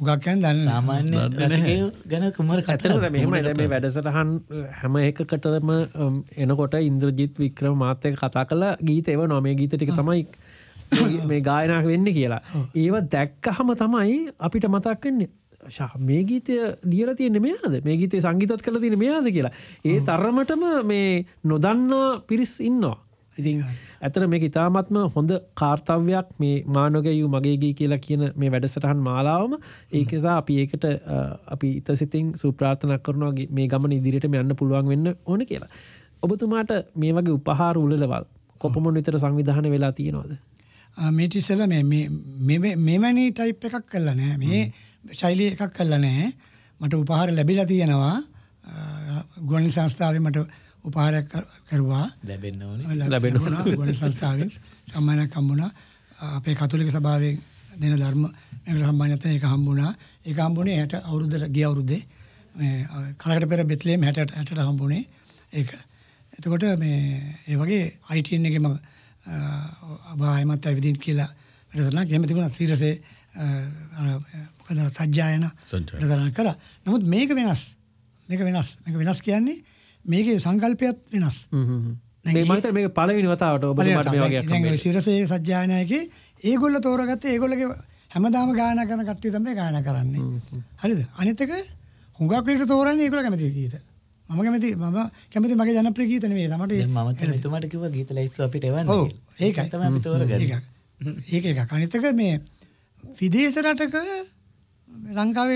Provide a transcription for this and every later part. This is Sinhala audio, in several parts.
හුඟක් යන දන්නේ සාමාන්‍ය රසිකයෝ ගැන කුමර කතා මෙහෙමයි දැන් මේ වැඩසටහන් හැම එකකටම එනකොට ඉන්ද්‍රජිත් වික්‍රම මාත් එක්ක කතා කරලා ගීත එවනවා මේ ගීත ටික තමයි මේ ගායනාවක් වෙන්නේ කියලා. ඒව දැක්කහම තමයි අපිට මතක් වෙන්නේ මේ ගීතය ලියලා තියෙන්නේ මෙයාද? මේ ගීතේ සංගීතවත් කරලා තියෙන්නේ මෙයාද කියලා. ඒ තරමටම මේ නොදන්නා පිරිස් ඉන්නවා. ඉතින් ඇත්තට මේක ඉතාමත්ම හොඳ කාර්යයක් මේ මානවගයු මගේ ගී කියලා කියන මේ වැඩසටහන් මාලාවම ඒක නිසා අපි ඒකට අපි ඉතසිතින් සුප්‍රාර්ථනා කරනවා මේ ගමන ඉදිරියටම යන්න පුළුවන් වෙන්න ඕනේ කියලා. ඔබතුමාට මේ වගේ උපහාර උළෙලවල් කොපමණ විතර සංවිධානය වෙලා තියෙනවද? මේ ඉතිසලා මෙවැනි ටයිප් එකක් කළා නෑ. මේ ශෛලිය එකක් කළා නෑ. මට උපහාර ලැබිලා තියෙනවා. ගුවන් සංස්ථාවේ මට උපහාරයක් කරුවා. ලැබෙන්න ඕනේ. ලැබෙන්න ගුවන් සංස්ථාවෙන් සම්මානයක් හම්බුණා. අපේ කතෝලික සභාවේ දෙන ධර්ම සම්මානයත් ඒක හම්බුණා. ඒක හම්බුනේ 60 අවුරුද්දට ගිය අවුරුද්දේ මේ කලකට පෙර බෙත්ලේම් 60ට හම්බුනේ ඒක. එතකොට මේ ඒ වගේ ITN එකේ මම ආයමත් ඇවිදින් කියලා වැඩසටහනක් එහෙම තිබුණා සීරසේ මොකද සජ්ජායන වැඩසටහන කරා. නමුත් මේක වෙනස්. මේක වෙනස් කියන්නේ මේකේ සංකල්පයත් වෙනස්. මේ මත මේක පළවෙනි වතාවට ඔබ මට මේ වගේ දැන් සීරසේ සජ්ජායනයේ ඒගොල්ලෝ තෝරගත්තේ ඒගොල්ලෝගේ හැමදාම ගායනා කරන කට්ටිය තමයි ගායනා කරන්නේ. හරිද? අනිත් එක හුඟක් විතර තෝරන්නේ ඒගොල්ලෝ කැමති ගීත. මම කැමති මගේ ජනප්‍රිය ගීත නෙවෙයි. ළමට මම එතුමාට කිව්වා ගීත ලයිස්තුව අපිට එවන්න කියලා. ඔව් ඒකයි තමයි අපි තෝරගන්නේ. ඒක එකක්. අනිත් එක මේ විදේශ රටක ලංකාවේ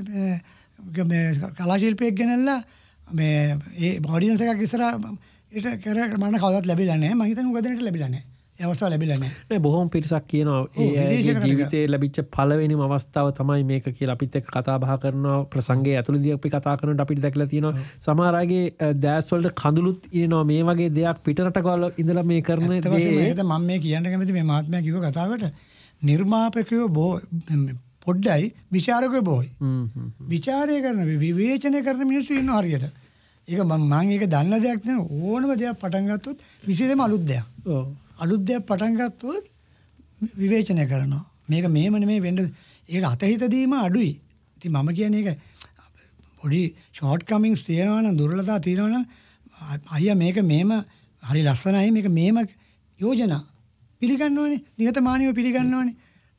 මේ කලා ශිල්පියෙක් ගෙනල්ලා මේ ඒ ඔඩියන්ස් එකක් ඉස්සරහා ඊට කර මම කවදාවත් ලැබිලා නැහැ. මම හිතන්නේ උග දෙනෙක්ට ලැබිලා නැහැ. ඒ අවස්ථාව ලැබිලා නැහැ. නෑ බොහොම පිරිසක් කියනවා ඒ ජීවිතේ ලැබිච්ච පළවෙනිම අවස්ථාව තමයි මේක කියලා අපිත් එක්ක කතා බහ කරනවා ප්‍රසංගයේ ඇතුළතදී අපි කතා කරනකොට අපිට දැකලා තියෙනවා සමහර අයගේ දැස් වලට කඳුළුත් ඉනවා මේ වගේ දෙයක් පිටරටකවල ඉඳලා මේ කරන දේ මම මේ කියන්න කැමති මේ මහත්මයා කිව්ව කතාවට නිර්මාපකයෝ පොඩ්ඩයි විචාරකයෝ බොයි. විචාරය කරන විවේචනය කරන මිනිස්සු ඉන්නවා හරියට. ඒක මම ඒක දන්න දෙයක් නෙවෙයි ඕනම දෙයක් පටන් ගත්තොත් විශේෂයෙන්ම අලුත් දෙයක්. ඔව්. අලුත් දෙයක් පටන් ගත්තොත් විවේචනය කරනවා. මේක මෙහෙම නෙමෙයි වෙන්න. ඒකට අතහිත දීම අඩුයි. ඉතින් මම කියන්නේ ඒක පොඩි ෂෝට් කමින්ග්ස් තියෙනවා නම් දුර්වලතා තියෙනවා නම් අයියා මේක මෙහෙම හරි ලස්සනයි මේක මෙහෙම යෝජනා පිළිගන්න ඕනේ. නිහතමානීව පිළිගන්න ඕනේ.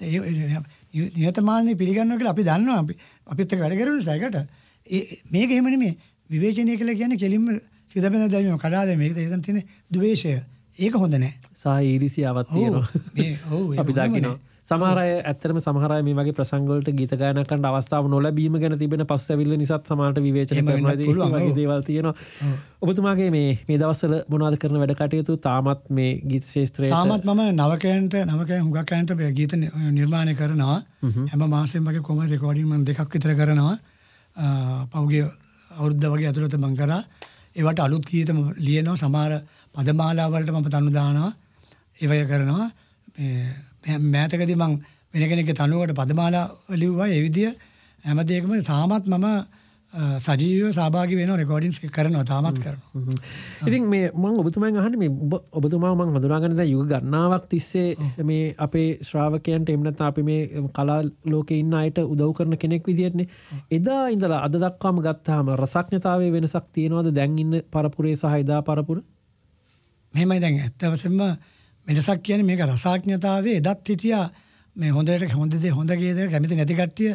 නිහතමානීව පිළිගන්නවා කියලා අපි දන්නවා. අපිත් එක්ක වැඩ කරන නිසා ඒකට මේක එහෙම නෙමෙයි. විවේචනය කියලා කියන්නේ කෙලින්ම සිතබඳ දැමීම කඩා දැමීම. මේක එතන තියෙන ද්වේෂය. ඒක හොඳ නැහැ. සහ ඊර්ෂ්‍යාවක් තියෙනවා. අපි දකිනවා. සමහර අය ඇත්තටම සමහර අය මේ වගේ ප්‍රසංග වලට ගීත ගායනා කරන්න අවස්ථාව නොලැබීම ගැන තිබෙන පස්සැවිල්ල නිසාත් සමහරට විවේචන කරනවා. ඒ වගේ දේවල් තියෙනවා. ඔබතුමාගේ මේ දවස්වල මොනවද කරන වැඩ කටයුතු? තාමත් මේ ගීත ශාස්ත්‍රයේ තාමත් මම නවකයන් හුඟක් අයන්ට ගීත නිර්මාණය කරනවා. හැම මාසෙම වගේ කොමර් රෙකෝඩින් මම 2ක් විතර කරනවා. පහුගිය අවුරුද්ද වගේ ඇතුළත මම කරා. ඒවට අලුත් ගීත ලියනවා. සමහර පදමාලා වලට මම තනු දානවා. ඒ වගේ කරනවා. මෑතකදී මම වෙන කෙනෙක්ගේ තනුවකට පදමාලා ලිව්වා. ඒ විදිය හැම දෙයකම තාමත් මම සජීවීව සහභාගී වෙනවා. රෙකෝඩින්ග්ස් කරනවා. තාමත් කරනවා. ඉතින් මේ මම ඔබතුමාගෙන් අහන්නේ මේ ඔබතුමාව මම හඳුනාගන්න දැන් යුග ගණනාවක් තිස්සේ මේ අපේ ශ්‍රාවකයන්ට එහෙම නැත්නම් අපි මේ කලා ලෝකේ ඉන්න අයට උදව් කරන කෙනෙක් විදියටනේ. එදා ඉඳලා අද දක්වාම ගත්තාම රසඥතාවයේ වෙනසක් තියෙනවද දැන් ඉන්න පරපුරේ සහ එදා පරපුර? මෙහෙමයි දැන් ඇත්ත වශයෙන්ම වෙනසක් කියන්නේ මේක රසඥතාවයේ එදත් හිටියා මේ හොඳ ගේදර කැමති නැති කට්ටිය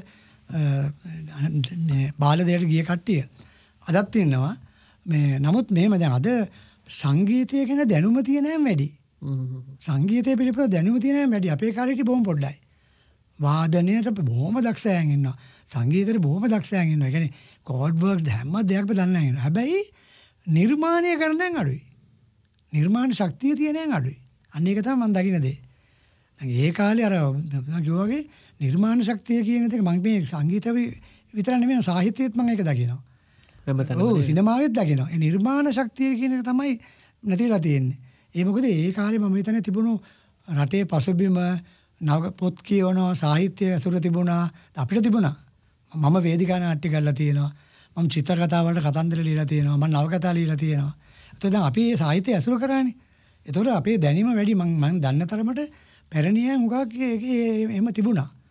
බාල දෙයට ගිය කට්ටිය අදත් ඉන්නවා. මේ නමුත් මෙහෙම දැන් අද සංගීතය ගැන දැනුම තියෙන අය වැඩි. සංගීතය පිළිබඳ දැනුම තියෙන අය වැඩි. අපේ කාලේ හිටිය බොහොම පොඩ්ඩයි. වාදනයට බොහොම දක්ෂ අයන් ඉන්නවා. සංගීතයට බොහොම දක්ෂ අයන් ඉන්නවා. ඒ කියන්නේ කෝඩ් වර්ක්ස් හැම දෙයක්ම දන්න අය ඉන්නවා. හැබැයි නිර්මාණය කරන අය අඩුයි. නිර්මාණ ශක්තිය තියෙන අය අඩුයි. අන්න ඒක තමයි මම දකින දේ. දැන් ඒ කාලේ අර කිව්වා වගේ නිර්මාණ ශක්තිය කියන එක මම මේ සංගීතය විතර නෙමෙයි සාහිත්‍යයේත් මම ඒක දකිනවා. ඔව් සිනමාවෙත් දකිනවා. ඒ නිර්මාණ ශක්තිය කියන එක තමයි නැතිලා තියෙන්නේ. ඒ මොකද ඒ කාලේ මම හිතන්නේ තිබුණු රටේ පසුබිම නව පොත් කියවනවා සාහිත්‍ය ඇසුර තිබුණා. අපිට තිබුණා. මම වේදිකා නාට්‍ය කරලා තියෙනවා. මම චිත්‍ර කතා වලට කතන්දර ලියලා තියෙනවා. මම නවකතා ලියලා තියෙනවා. ඒතකොට දැන් අපි මේ සාහිත්‍ය ඇසුර කරානේ. ඒතකොට අපේ දැනීම වැඩි මම දන්න තරමට පැරණියන් හුඟක් එහෙම තිබුණා.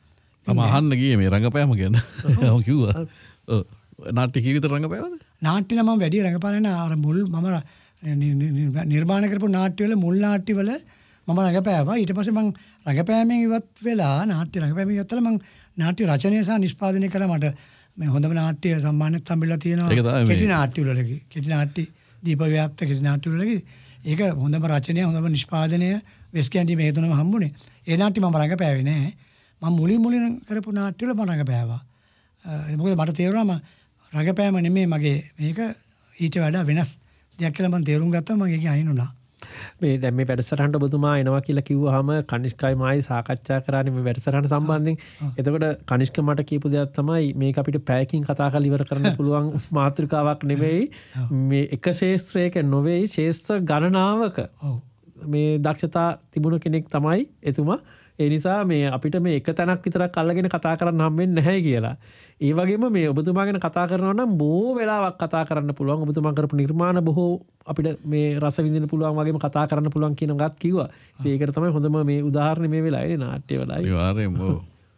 තම අහන්න ගියේ මේ රංගපෑම ගැන. මම කිව්වා. ඔව්. නාට්‍ය කී විතර රංගපෑවද? නාට්‍ය නම් මම වැඩි රංගපාන අර මුල් මම නිර්මාණ කරපු නාට්‍ය වල මුල් නාට්‍ය වල මම රංගපෑවා. ඊට පස්සේ මම රංගපෑමෙන් ඉවත් වෙලා නාට්‍ය රංගපෑමෙන් ඉවත් වෙලා මම නාට්‍ය රචනය සහ නිෂ්පාදනය කළා. මට මේ හොඳම නාට්‍ය සම්මානයක් හම්බෙලා තියෙනවා. කෙටි නාට්‍ය වලදී. කෙටි නාට්‍ය දීප ව්‍යාප්ත කෙටි නාට්‍ය වලදී ඒක හොඳම රචනය හොඳම නිෂ්පාදනය වෙස් කැන්ඩි මේ තුනම හම්බුනේ. ඒ නාට්‍ය මම රංගපෑවේ නෑ. මම මුලින් කරපු නාට්‍ය වල මම රංගපෑවා. මොකද මට තේරුණා රංගපෑම නෙමෙයි මගේ මේක ඊට වඩා වෙනස් දෙයක් කියලා මම තේරුම් ගත්තා. මම ඒකෙන් අහිනුණා. මේ දැන් මේ වැඩසටහනට ඔබතුමා එනවා කියලා කිව්වහම කනිෂ්කයි මායි සාකච්ඡා කරන්නේ මේ වැඩසටහන සම්බන්ධයෙන්. එතකොට කනිෂ්ක මට කියපු දෙයක් තමයි මේක අපිට පැයකින් කතා කරලා ඉවර කරන්න පුළුවන් මාතෘකාවක් නෙවෙයි. මේ එක ශාස්ත්‍රයක නොවේයි ශාස්ත්‍ර ගණනාවක මේ දක්ෂතා තිබුණ කෙනෙක් තමයි එතුමා. ඒ නිසා මේ අපිට මේ එක තැනක් විතරක් අල්ලගෙන කතා කරන්න හම්බෙන්නේ නැහැ කියලා. ඒ වගේම මේ ඔබතුමා ගැන කතා කරනවා නම් බොහෝ වෙලාවක් කතා කරන්න පුළුවන්. ඔබතුමා කරපු නිර්මාණ බොහෝ අපිට මේ රස විඳින්න පුළුවන් වගේම කතා කරන්න පුළුවන් කියන ගත් කිව්වා. ඒකට තමයි හොඳම මේ උදාහරණය මේ වෙලාවේ නාට්‍ය වලයි. අනිවාර්යෙන්ම ඔව්.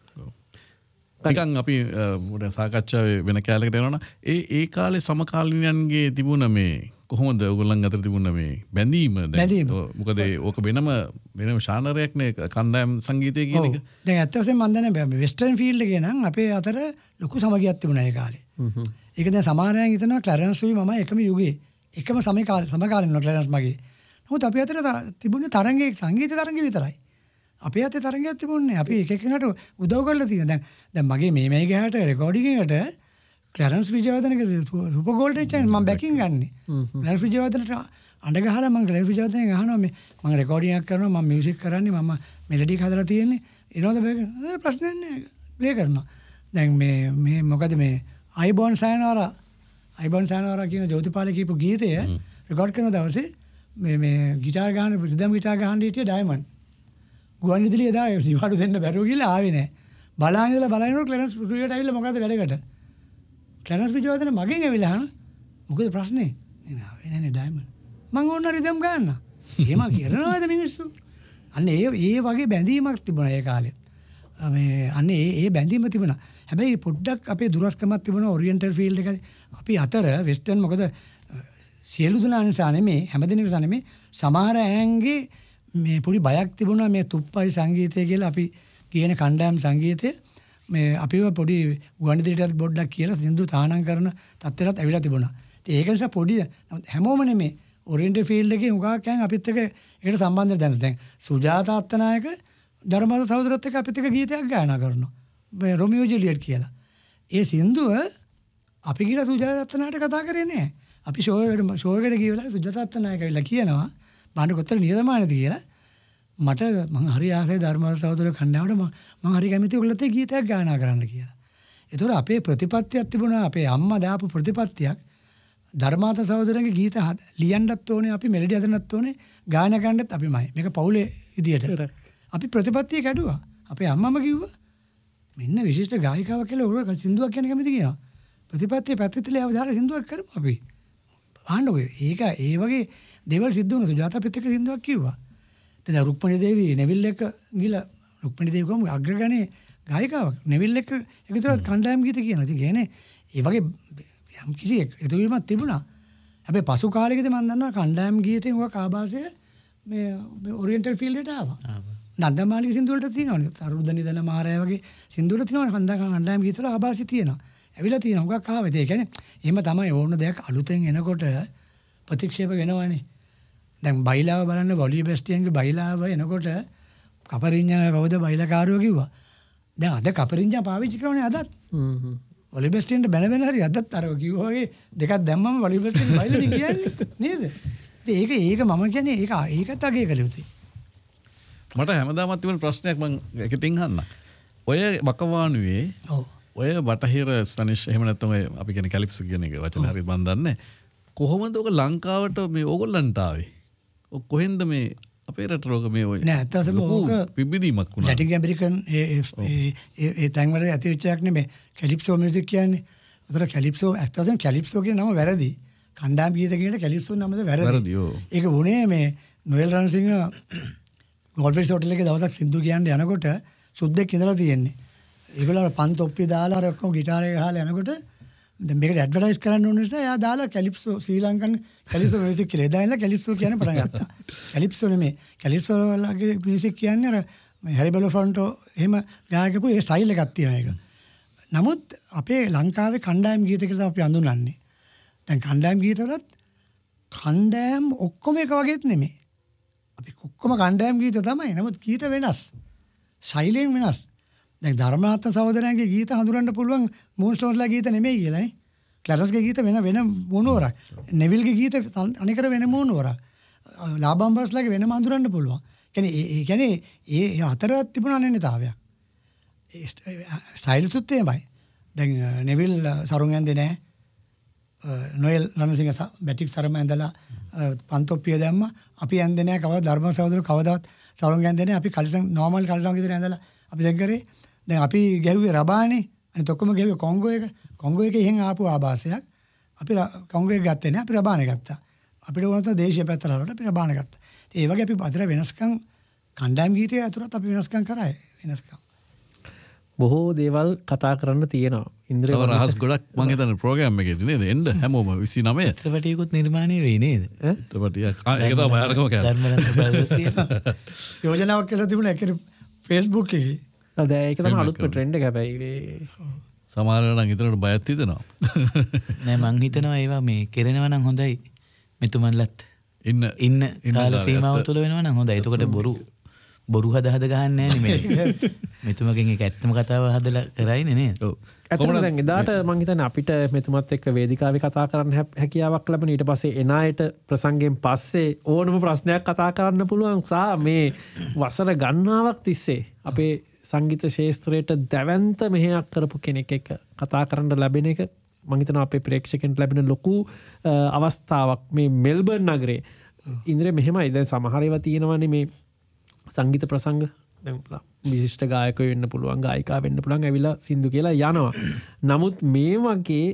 නිකන් අපි සාකච්ඡාවේ වෙන කැලකට යනවනම් ඒ කාලේ සමකාලීනයන්ගේ තිබුණ මේ කොහොමද ඔයගොල්ලන් අතර තිබුණ මේ බැඳීම දැන් මොකද ඕක වෙනම ශානරයක් නේ කණ්ඩායම් සංගීතය කියන එක. දැන් ඇත්ත වශයෙන්ම මම දන්නේ වෙස්ටර්න් ෆීල්ඩ් එකේ නම් අපේ අතර ලොකු සමගියක් තිබුණා ඒ කාලේ. ඒක දැන් සමහරයන් හිතනවා ක්ලැරන්ස් වී මම එකම යුගයේ එකම සමකාලීන ක්ලැරන්ස් මගේ. නමුත් අපි අතර තිබුණේ තරංගයේ සංගීත තරංගය විතරයි. අපේ අතේ තරංගයක් තිබුණේ අපි එක එකනට උදව් කරලා තියෙනවා. දැන් මගේ මේ ගහට රෙකෝඩින් එකට ක්ලැරන්ස් විජයවර්ධනගේ රූප ගෝල්ඩ් රිච් මම බැකින් ගන්නේ. ක්ලැරන්ස් විජයවර්ධනට අඬ ගහලා මම ක්ලැරන්ස් විජයවර්ධනගෙන් අහනවා මම රෙකෝඩින් එකක් කරනවා මම මියුසික් කරන්නේ මම මෙලඩි එක හදලා තියෙන්නේ. එනවද බෑ ප්‍රශ්නේ නැහැ. ප්ලේ කරනවා. දැන් මේ මොකද මේ අයිබෝන් සයනවාරා කියන ජෝතිපාල කියපු ගීතය රෙකෝඩ් කරන දවසේ මේ ගිටාර් ගහන රිදම් ගිටාර් ගහන්න හිටියේ ඩයමන්ඩ්. ගුවන් විදුලිය එදා නිවාඩු දෙන්න බැරුව ගිහලා ආවේ නැහැ. බලනකොට ක්ලැරන්ස් රියට ඇවිල්ලා මොකද වැඩකට? ක්ලැරන්ස් විජයවර්ධන මගෙන් ඇවිල්ලා අහන මොකද ප්‍රශ්නේ? නෑ ඩයමන්ඩ්. මං ඕන රිදම් ගන්න. එහෙම කරනවාද මිනිස්සු? අන්න ඒ වගේ බැඳීමක් තිබුණා ඒ කාලේ. අන්න ඒ බැඳීම තිබුණා. හැබැයි පොඩ්ඩක් අපේ දුරස්කමක් තිබුණා ඔරියන්ටල් ෆීල්ඩ් එක. අපි අතර වෙස්ටර්න් මොකද සියලු දෙනා නිසා නෙමේ හැමදෙනෙක් නිසා නෙමේ සමහර ඈන්ගේ මේ පොඩි බයක් තිබුණා මේ තුප්පයි සංගීතය කියලා අපි කියන කණ්ඩායම් සංගීතය මේ අපිව පොඩි ගුවන්විදුලියට පොඩ්ඩක් කියලා සින්දු තානම් කරන තත්ත්වයකට ඇවිල්ලා තිබුණා. ඉතින් ඒක නිසා පොඩි හැමෝම නෙමේ ඔරියන්ටල් ෆීල්ඩ් එකේ උගාක් යන අපිත් එක්ක ඒකට සම්බන්ධ දැන් සුජාතා අත්තනායක ධර්මද සහෝදරත් එක්ක අපිත් එක්ක ගීතයක් ගායනා කරනවා. මේ රොමියෝ ජුලියට් කියලා. ඒ සින්දුව අපි කියලා සුජාතා අත්තනායට කතා කරේ නෑ. අපි ෂෝ එකට ගිය වෙලාවේ සුජාතා අත්තනායක ඇවිල්ලා කියනවා බාන්න කොතන නියදමානද කියලා. මට මං හරි ආසයි ධර්මද සහෝදර කණ්ඩායමට මං හරි කැමති ඔයගොල්ලොත් එක්ක ගීතයක් ගායනා කරන්න කියලා. ඒතකොට අපේ ප්‍රතිපත්තියක් තිබුණා අපේ අම්මා දාපු ප්‍රතිපත්තියක් ධර්මාත සහෝදරන්ගේ ගීත ලියන්නත් ඕනේ අපි මෙලඩි හදන්නත් ඕනේ ගායනා කරන්නත් අපිමයි. මේක පවුලේ විදියට. අපි ප්‍රතිපත්තිය කැඩුවා. අපේ අම්මම කිව්වා මෙන්න විශිෂ්ට ගායිකාවක් කියලා ඔයගොල්ලෝ සින්දුවක් කියන කැමති කියනවා. ප්‍රතිපත්තිය පැත්තට දාලා සින්දුවක් කරමු අපි. ආන්නකෝ ඒක ඒ වගේ දේවල් සිද්ධ වුණා. සුජාතා පිට එක සින්දුවක් කිව්වා. දැන් රුක්මනී දේවී නෙවිල් එක ගිහලා රුක්මනී දේවී කොහොම අග්‍රගණේ ගායිකාවක් නෙවිල් එක එකතුරත් කණ්ඩායම් ගීත කියනවා. ඉතින් කියන්නේ ඒ වගේ යම් කිසි එකතුවීමක් තිබුණා. හැබැයි පසු කාලෙකදී මම දන්නවා කණ්ඩායම් ගීතේ උගක් ආభాසය මේ ඔරියන්ටල් ෆීල්ඩ් එකට ආවා. නන්දමාලික සින්දු වලට තියෙනවනේ. සරුද්ද නිදන මාරය වගේ සින්දු වල තියෙනවනේ කණ්ඩායම් ගීත වල ආభాසය තියෙනවා. ඇවිල්ලා තියෙනවා උගක් ආවෙ. ඒ කියන්නේ එහෙම තමයි ඕන දෙයක් අලුතෙන් එනකොට ප්‍රතික්ෂේප වෙනවනේ. දැන් බයිලාව බලන්න වොලි බෙස්ටියන්ගේ බයිලාව එනකොට කපරිඤ්ඤා කවුද බයිලාකාරයෝ කිව්වා. දැන් අද කපරිඤ්ඤා පාවිච්චි කරනනේ අදත්. වොලි බෙස්ටියන්ට බැන හරි අදත් අර කිව්වා වගේ දෙකක් දැම්මම වොලි බෙස්ටියන් බයිලානේ කියන්නේ නේද? ඒක මම කියන්නේ ඒකත් අගය කළ යුතුයි. මට හැමදාමත් තිබුණ ප්‍රශ්නයක් මම එකටින් අහන්න. ඔය වකවානුවේ ඔය බටහිර ස්පැනිෂ් එහෙම නැත්නම් ඔය අපි කියන්නේ කැලිප්සෝ කියන එක වචන හරියට මන් දන්නේ. කොහොමද ඔක ලංකාවට මේ ඕගොල්ලන්ට ආවේ? කොහෙන්ද මේ අපේ රට රෝග මේ ඔය නෑ අත්තසම ඕක පිබිදීමක් වුණා. ලැටින් ඇමරිකන් ඒ තැන්වල ඇති වෙච්ච එකක් නෙමෙයි කැලිප්සෝ මියුසික් කියන්නේ. උතර කැලිප්සෝ අත්තසම කැලිප්සෝ කියන නම වැරදි. කණ්ඩායම් ගීත කියන කැලිප්සෝ නමද වැරදි. ඒක වුණේ මේ නොයල් රන්සිංහ ගෝල්ෆ් රිසෝට් එකේ දවසක් සින්දු කියන්න යනකොට සුද්දෙක් ඉඳලා තියෙන්නේ. ඒගොල්ලෝ පන් තොප්පිය දාලා අර ඔක්කොම ගිටාරේ ගහලා යනකොට දැන් මේකට ඇඩ්වර්ටයිස් කරන්න ඕන නිසා එයා දාලා කැලිප්සෝ ශ්‍රී ලංකන් කැලිප්සෝ මියුසික් කියලා. එදා ඉඳලා කැලිප්සෝ කියන පටන් ගත්තා. කැලිප්සෝ නෙමෙයි. කැලිප්සෝ වලගේ මියුසික් කියන්නේ අර හැරි බෙලොෆ්‍රොන්ටෝ එහෙම ගායකපු ඒ ස්ටයිල් එකක් තියෙනවා ඒක. නමුත් අපේ ලංකාවේ කණ්ඩායම් ගීත කියලා අපි අඳුනන්නේ. දැන් කණ්ඩායම් ගීතවලත් කණ්ඩායම් ඔක්කොම එක වගේත් නෙමෙයි. අපි ඔක්කොම කණ්ඩායම් ගීත තමයි. නමුත් ගීත වෙනස්. ශෛලියෙන් වෙනස්. දැන් ධර්මනාත්ම සහෝදරයන්ගේ ගීත හඳුනන්න පුළුවන් මූන්ස්ටෝන්ස්ලා ගීත නෙමෙයි කියලා නේ. ක්ලැරන්ස්ගේ ගීත වෙන මොනවරක්. නෙවිල්ගේ ගීත අනිකර වෙන මොනවරක්. ලාබම්බර්ස්ලාගේ වෙනම හඳුනන්න පුළුවන්. ඒ කියන්නේ ඒ අතර තිබුණා නෙනතාවයක්. ඒ ස්ටයිල්සුත් එහෙමයි. දැන් නෙවිල් සරුන් ඇන්දේ නැහැ. නොයල් රණසිංහ බැටික් සරම ඇඳලා පන්තොප්පිය දැම්මා. අපි ඇන්දේ නැහැ කවදාවත් ධර්ම සහෝදර කවදාවත් සරුන් ඇන්දේ නැහැ. අපි කලිසම් නෝමල් කලිසම් විතර ඇඳලා අපි දැන් කරේ. දැන් අපි ගැහුවේ රබානේ. අනිත් ඔක්කොම ගැහුවේ කොංගෝ එක. කොංගෝ එකේ එහෙන් ආපු ආభాසයක්. අපි කොංගෝ එක ගත්තේ නැහැ. අපි රබානේ ගත්තා. අපිට ඕන තෝ දේශීය පැත්තට හරවට අපි රබානේ ගත්තා. ඒ වගේ අපි අතර වෙනස්කම් කණ්ඩායම් ගීතය ඇතුළත් අපි වෙනස්කම් කරා වෙනස්කම්. බොහෝ දේවල් කතා කරන්න තියෙනවා. ඉන්ද්‍රිය රහස් ගොඩක් මම හිතන්නේ ප්‍රෝග්‍රෑම් එකේදී නේද? එන්න හැමෝම 29 චිත්‍රපටියකුත් නිර්මාණය වෙයි නේද? චිත්‍රපටියක්. ඒක තමයි භයානකම කියන්නේ. ධර්මරත්න බ්‍රදර්ස් කියලා. යෝජනාවක් කියලා තිබුණා ඒක Facebook එකේ. දැන් ඒක තමයි අලුත්ම ට්‍රෙන්ඩ් එක හැබැයි. සමහරවල් නම් හිතනකොට බයත් හිතෙනවා. නෑ මං හිතනවා ඒවා මේ කෙරෙනවා නම් හොඳයි. මෙතුමන්ලත් ඉන්න කාල සීමාව තුළ වෙනවා නම් හොඳයි. එතකොට බොරු හද ගහන්නේ නැහැ නේ. මෙතුමගෙන් ඒක ඇත්තම කතාව හදලා කරයිනේ නේද? ඔව්. ඇත්තටම දැන් එදාට මම හිතන්නේ අපිට මෙතුමත් එක්ක වේදිකාවේ කතා කරන්න හැකියාවක් ලැබුණ. ඊට පස්සේ එන අයට ප්‍රසංගයෙන් පස්සේ ඕනම ප්‍රශ්නයක් කතා කරන්න පුළුවන්. සහ මේ වසර ගණනාවක් තිස්සේ අපේ සංගීත ශාස්ත්‍රයට දැවැන්ත මෙහෙයක් කරපු කෙනෙක් එක්ක කතා කරන්න ලැබෙන එක මම හිතනවා අපේ ප්‍රේක්ෂකයන්ට ලැබෙන ලොකු අවස්ථාවක්. මේ මෙල්බර්න් නගරේ ඉන්ද්‍රිය මෙහෙමයි. දැන් සමහර ඒවා තියෙනවානේ මේ සංගීත ප්‍රසංග දැන් විශිෂ්ට ගායකයෝ වෙන්න පුළුවන් ගායිකා වෙන්න පුළුවන් ඇවිල්ලා සින්දු කියලා යනවා. නමුත් මේ වගේ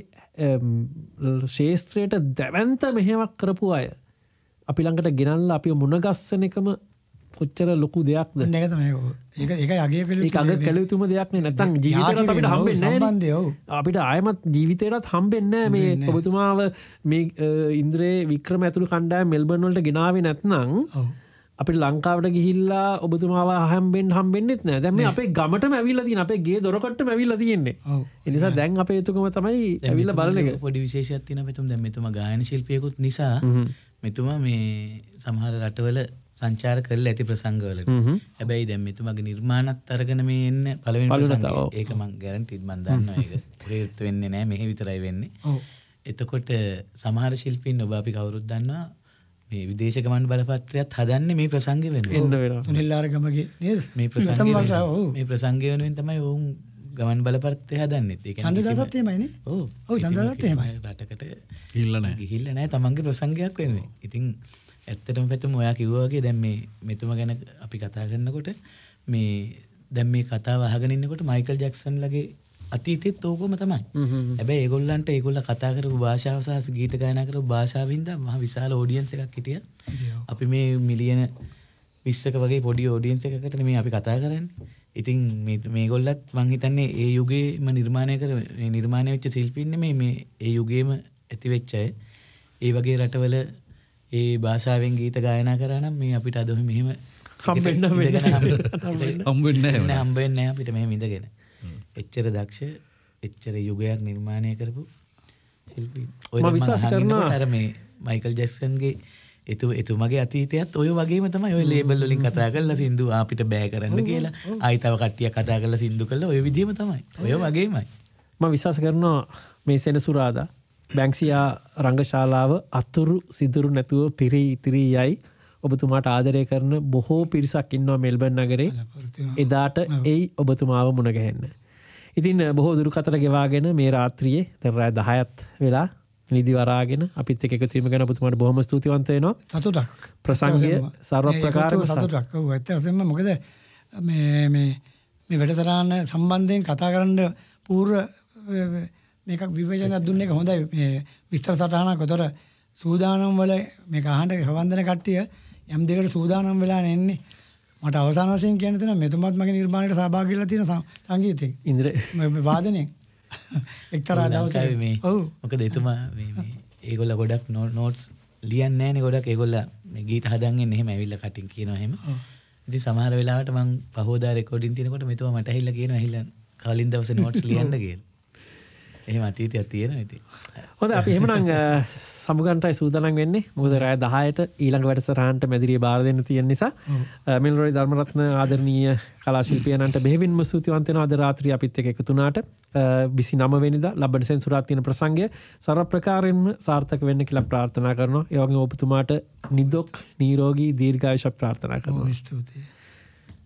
ශාස්ත්‍රයට දැවැන්ත මෙහෙයක් කරපු අය අපි ළඟට ගෙනල්ලා අපි මුණගස්සන එකම කොච්චර ලොකු දෙයක්ද? ඒක තමයි ඒක අගය කළ යුතුම දෙයක් නේ. නැත්තම් ජීවිතේට අපිට හම්බෙන්නේ නැහැ. අපිට ආයමත් ජීවිතේටත් හම්බෙන්නේ නැහැ මේ ඔබතුමාව මේ ඉන්ද්‍රේ වික්‍රම ඇතුළු කණ්ඩායම මෙල්බර්න් වලට ගෙනාවේ නැත්නම් අපිට ලංකාවට ගිහිල්ලා ඔබතුමාව හම්බෙන්නෙත් නෑ. දැන් මේ අපේ ගමටම ඇවිල්ලා තියෙන අපේ ගේ දොරකට්ටම ඇවිල්ලා තියෙන්නේ. ඒ නිසා දැන් අපේ එතුකම තමයි ඇවිල්ලා බලන එක. පොඩි විශේෂයක් තියෙනවා මෙතුම. දැන් මෙතුමා ගායන ශිල්පියෙකුත් නිසා මෙතුමා මේ සමහර රටවල සංචාර කරලා ඇති ප්‍රසංගවලට. හැබැයි දැන් මෙතුමාගේ නිර්මාණත් අරගෙන මේ එන්න පළවෙනි ප්‍රසංගය. ඒක මම ගැරන්ටිඩ් මම දන්නවා ඒක. ප්‍රේරිත වෙන්නේ නෑ මෙහෙ විතරයි වෙන්නේ. එතකොට සමහර ශිල්පීන් ඔබ අපි කවුරුත් දන්නවා මේ විදේශ ගමන් බලපත්‍රයත් හදන්නේ මේ ප්‍රසංගය වෙනුවෙන්. එන්න වෙනවා. සුනිල් ආරගමගේ නේද? මේ ප්‍රසංගය වෙනුවෙන් තමයි වුන් ගමන් බලපත්‍රය හදන්නේ. ඒ කියන්නේ ඡන්දදාසත් එහෙමයි නේ? ඔව්. ඔව් ඡන්දදාසත් එහෙමයි. රටකට ගිහිල්ලා නැහැ තමන්ගේ ප්‍රසංගයක් වෙනුවෙන්. ඉතින් ඇත්තටම පැතුම ඔයා කිව්වා වගේ දැන් මේ මෙතුම ගැන අපි කතා කරනකොට මේ දැන් මේ කතාව අහගෙන ඉන්නකොට මයිකල් ජැක්සන් ලගේ අතීතෙත් ඕකම තමයි. හැබැයි ඒගොල්ලන්ට ඒගොල්ලෝ කතා කරපු භාෂාව සහ ගීත ගායනා කරපු භාෂාවෙන්ද මහ විශාල ඔඩියන්ස් එකක් හිටියා. අපි මේ මිලියන 20ක වගේ පොඩි ඔඩියන්ස් එකකට මේ අපි කතා කරන්නේ. ඉතින් මේගොල්ලත් මං හිතන්නේ ඒ යුගයේම නිර්මාණය වෙච්ච ශිල්පීන් නෙමෙයි මේ ඒ යුගයේම ඇති වෙච්ච අය. ඒ වගේ රටවල ඒ භාෂාවෙන් ගීත ගායනා කරා නම් මේ අපිට අද මෙහෙම හම්බෙන්නේ නැහැ අපිට මෙහෙම ඉඳගෙන. එච්චර දක්ෂ එච්චර යුගයක් නිර්මාණය කරපු ශිල්පී. මම විශ්වාස කරනවා අර මේ මයිකල් ජැක්සන්ගේ එතුමගේ අතීතයත් ඔය වගේම තමයි. ඔය ලේබල් වලින් කතා කරලා සින්දු අපිට බෑ කරන්න කියලා ආයි තව කට්ටියක් කතා කරලා සින්දු කළා ඔය විදිහම තමයි. ඔය වගේමයි. මම විශ්වාස කරනවා මේ සෙනසුරාදා බැංක්සියා රංගශාලාව අතුරු සිදුරු නැතුව පිරී යයි. ඔබතුමාට ආදරය කරන බොහෝ පිරිසක් ඉන්නවා මෙල්බර්න් නගරේ. එදාට එයි ඔබතුමාව මුණ ගැහෙන්න. ඉතින් බොහෝ දුරු කතර ගෙවාගෙන මේ රාත්‍රියේ දැන් රාත්‍රී 10ත් වෙලා නිදි වරාගෙන අපිත් එක්ක එකතු වීම ගැන ඔබතුමාට බොහොම ස්තුතිවන්ත වෙනවා. සතුටක්. ප්‍රසංගය සර්ව ප්‍රකාර සතුටක්. ඔව් ඇත්තටම මොකද මේ වැඩසටහන සම්බන්ධයෙන් කතා කරන්න පූර්ව මේක විවේචනයක් දුන්නේ හොඳයි. මේ විස්තර සටහනක් උතර සූදානම් වල මේක අහන්න හවන්දන කට්ටිය යම් දෙයකට සූදානම් වෙලා නැන්නේ. මට අවසාන වශයෙන් කියන්න තියෙනවා මෙතුමත් මගේ නිර්මාණයට සහභාගී වෙලා තියෙන සංගීතයෙන්. ඉන්ද්‍ර මේ වාදනයෙන්. එක්තරා දවසක මේ ඔව්. මොකද එතුමා මේ ඒගොල්ල ගොඩක් නෝට්ස් ලියන්නේ නැහැනේ ගොඩක් ඒගොල්ල මේ ගීත හදන් එන්නේ එහෙම ඇවිල්ලා කටින් කියනවා එහෙම. ඉතින් සමහර වෙලාවට මං පහෝදා රෙකෝඩින් තිනකොට මෙතුමා මට ඇහිල්ලා කියනවා ඇහිල්ලා කලින් දවසේ නෝට්ස් ලියන්න කියලා. එහෙම අතීතයක් තියෙනවා ඉතින්. හොඳයි අපි එහෙමනම් සමුගන්ටයි සූදානම් වෙන්නේ. මොකද රාය 10ට ඊළඟ වැඩසටහනට මැදිරිය බාර දෙන්න තියෙන නිසා. මිල්රොයි ධර්මරත්න ආදරණීය කලා ශිල්පියන්ට බෙහෙවින්ම ස්තුතිවන්ත වෙනවා අද රාත්‍රියේ අපිත් එක්ක එකතු වුණාට. 29 වෙනිදා ලබන සෙන්සුරාත් තියෙන ප්‍රසංගය සර්ව ප්‍රකාරයෙන්ම සාර්ථක වෙන්න කියලා ප්‍රාර්ථනා කරනවා. ඒ වගේම ඔබතුමාට නිදුක් නිරෝගී දීර්ඝායුෂ ප්‍රාර්ථනා කරනවා. ස්තුතියි.